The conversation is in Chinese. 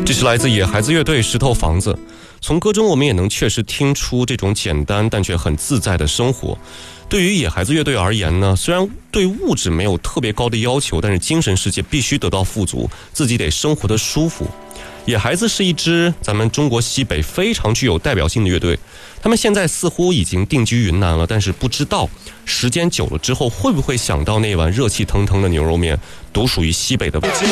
这是来自野孩子乐队《石头房子》。从歌中我们也能确实听出这种简单但却很自在的生活。对于野孩子乐队而言呢，虽然对物质没有特别高的要求，但是精神世界必须得到富足，自己得生活得舒服。野孩子是一支咱们中国西北非常具有代表性的乐队，他们现在似乎已经定居云南了，但是不知道时间久了之后会不会想到那碗热气腾腾的牛肉面独属于西北的味道。